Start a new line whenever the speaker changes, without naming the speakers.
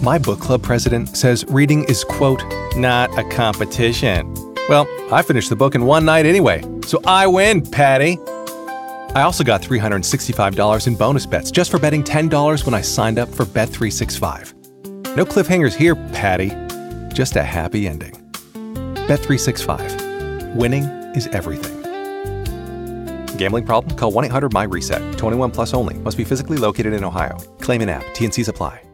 My book club president says reading is, quote, not a competition. Well, I finished the book in one night anyway, so I win, Patty. I also got $365 in bonus bets just for betting $10 when I signed up for Bet365. No cliffhangers here, Patty. Just a happy ending. Bet365. Winning is everything. Gambling problem? Call 1-800-MY-RESET. 21 plus only. Must be physically located in Ohio. Claim in app. T&Cs apply.